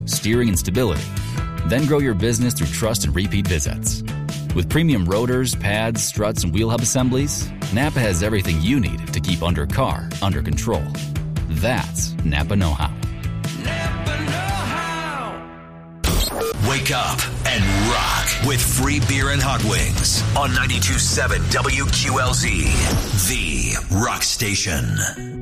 steering, and stability. Then grow your business through trust and repeat visits. With premium rotors, pads, struts, and wheel hub assemblies, Napa has everything you need to keep under control. That's Napa know-how. Napa know-how. Wake up and rock with free beer and hot wings on 92.7 WQLZ, the rock station.